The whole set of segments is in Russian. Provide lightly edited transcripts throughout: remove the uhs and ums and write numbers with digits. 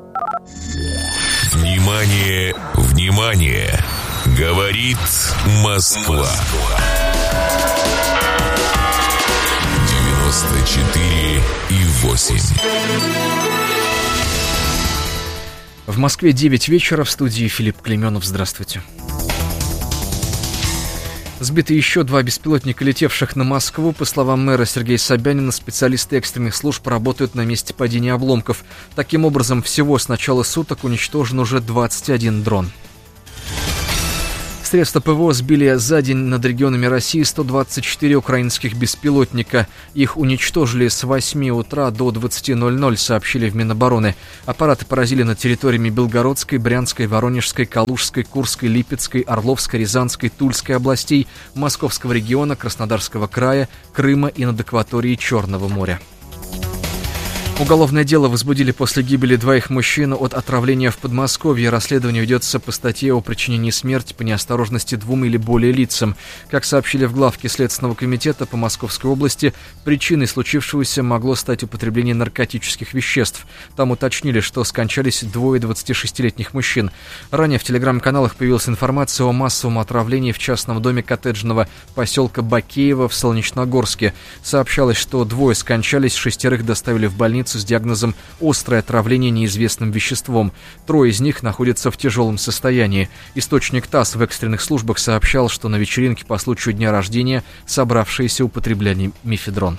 Внимание, внимание! Говорит Москва. 94,8. В Москве 9 вечера, в студии Филипп Клейменов. Здравствуйте. Сбиты еще 2 беспилотника, летевших на Москву. По словам мэра Сергея Собянина, специалисты экстренных служб работают на месте падения обломков. Таким образом, всего с начала суток уничтожен уже 21 дрон. Средства ПВО сбили за день над регионами России 124 украинских беспилотника. Их уничтожили с 8 утра до 20:00, сообщили в Минобороны. Аппараты поразили над территориями Белгородской, Брянской, Воронежской, Калужской, Курской, Липецкой, Орловской, Рязанской, Тульской областей, Московского региона, Краснодарского края, Крыма и над акваторией Черного моря. Уголовное дело возбудили после гибели 2 мужчин от отравления в Подмосковье. Расследование ведется по статье о причинении смерти по неосторожности 2 или более лицам. Как сообщили в главке Следственного комитета по Московской области, причиной случившегося могло стать употребление наркотических веществ. Там уточнили, что скончались 2 26-летних мужчин. Ранее в телеграм-каналах появилась информация о массовом отравлении в частном доме коттеджного поселка Бакеево в Солнечногорске. Сообщалось, что 2 скончались, 6 доставили в больницу с диагнозом «острое отравление неизвестным веществом». 3 из них находятся в тяжелом состоянии. Источник ТАСС в экстренных службах сообщал, что на вечеринке по случаю дня рождения собравшиеся употребляли мефедрон.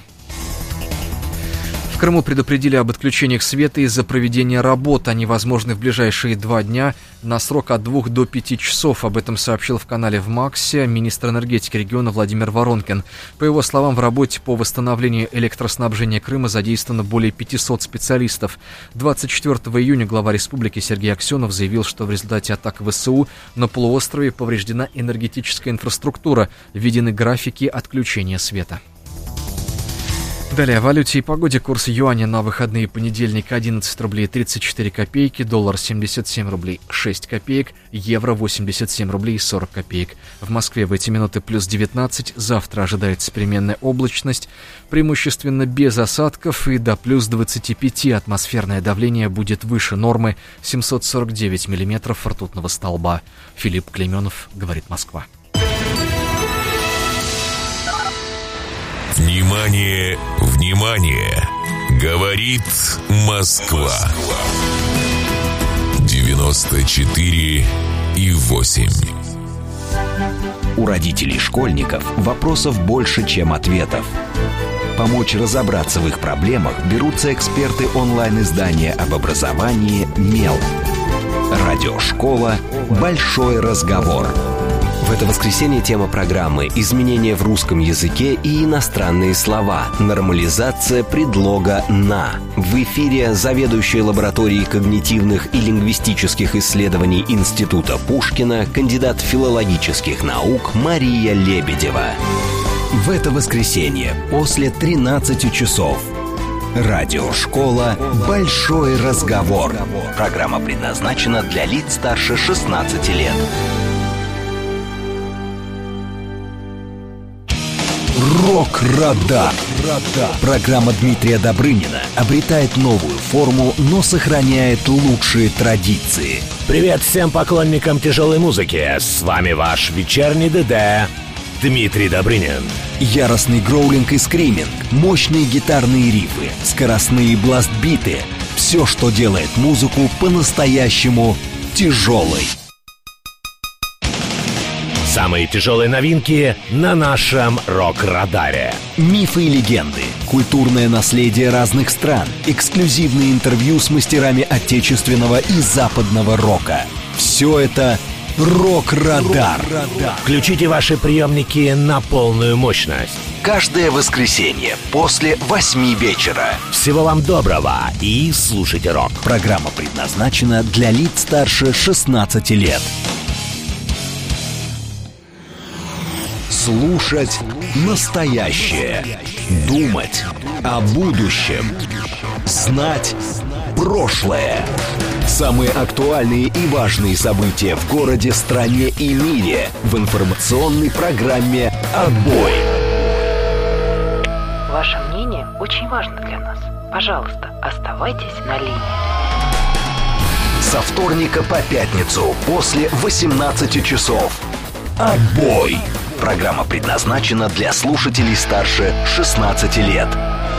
В Крыму предупредили об отключениях света из-за проведения работ. Они возможны в ближайшие 2 дня на срок от 2 до 5 часов. Об этом сообщил в канале в МАКСе министр энергетики региона Владимир Воронкин. По его словам, в работе по восстановлению электроснабжения Крыма задействовано более 500 специалистов. 24 июня глава республики Сергей Аксенов заявил, что в результате атак ВСУ на полуострове повреждена энергетическая инфраструктура. Введены графики отключения света. Далее о валюте и погоде. Курс юаня на выходные: понедельник 11 рублей 34 копейки, доллар 77 рублей 6 копеек, евро 87 рублей 40 копеек. В Москве в эти минуты плюс 19, завтра ожидается переменная облачность, преимущественно без осадков, и до плюс 25 атмосферное давление будет выше нормы 749 миллиметров ртутного столба. Филипп Клейменов, говорит Москва. Внимание, внимание! Говорит Москва. 94,8. У родителей школьников вопросов больше, чем ответов. Помочь разобраться в их проблемах берутся эксперты онлайн-издания об образовании «Мел». Радиошкола «Большой разговор». В это воскресенье тема программы «Изменения в русском языке и иностранные слова. Нормализация предлога «на». В эфире заведующая лабораторией когнитивных и лингвистических исследований Института Пушкина, кандидат филологических наук Мария Лебедева. В это воскресенье после 13 часов. Радиошкола «Большой разговор». Программа предназначена для лиц старше 16 лет. Рок-радар. Программа Дмитрия Добрынина обретает новую форму, но сохраняет лучшие традиции. Привет всем поклонникам тяжелой музыки. С вами ваш вечерний ДД Дмитрий Добрынин. Яростный гроулинг и скриминг, мощные гитарные рифы, скоростные бластбиты. Все, что делает музыку по-настоящему тяжелой. Самые тяжелые новинки на нашем рок-радаре. Мифы и легенды, культурное наследие разных стран, эксклюзивные интервью с мастерами отечественного и западного рока. Все это «Рок-радар». Включите ваши приемники на полную мощность. Каждое воскресенье после 8 вечера. Всего вам доброго и слушайте рок. Программа предназначена для лиц старше 16 лет. Слушать настоящее. Думать о будущем. Знать прошлое. Самые актуальные и важные события в городе, стране и мире в информационной программе «Отбой». Ваше мнение очень важно для нас. Пожалуйста, оставайтесь на линии. Со вторника по пятницу после 18 часов. Отбой! Программа предназначена для слушателей старше 16 лет.